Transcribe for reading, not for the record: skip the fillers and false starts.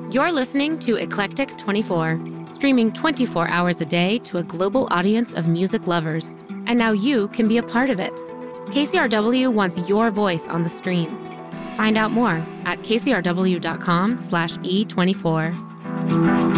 You're listening to Eclectic 24, streaming 24 hours a day to a global audience of music lovers. And now you can be a part of it. KCRW wants your voice on the stream. Find out more at kcrw.com/E24.